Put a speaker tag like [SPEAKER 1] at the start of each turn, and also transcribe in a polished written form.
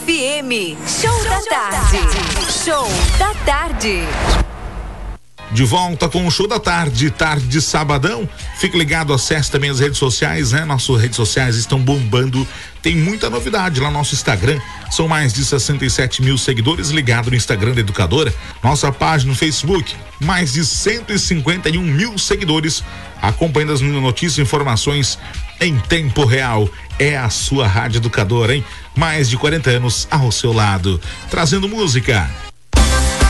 [SPEAKER 1] FM. Show da tarde. Show da tarde.
[SPEAKER 2] De volta com o Show da Tarde, tarde de sabadão. Fique ligado, acesse também as redes sociais, né? Nossas redes sociais estão bombando. Tem muita novidade lá no nosso Instagram. São mais de 67 mil seguidores ligados no Instagram da Educadora. Nossa página no Facebook, mais de 151 mil seguidores acompanhando as notícias e informações em tempo real. É a sua Rádio Educadora, hein? Mais de 40 anos ao seu lado, trazendo música,